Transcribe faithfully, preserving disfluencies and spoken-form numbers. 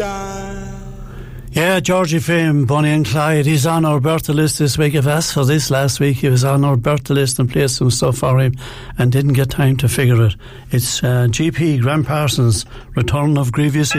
Yeah, Georgie Fame, Bonnie and Clyde, he's on our birthday list this week. I've asked for this last week. He was on our birthday list and played some stuff for him and didn't get time to figure it. It's uh, G P Graham Parsons' Return of Grievous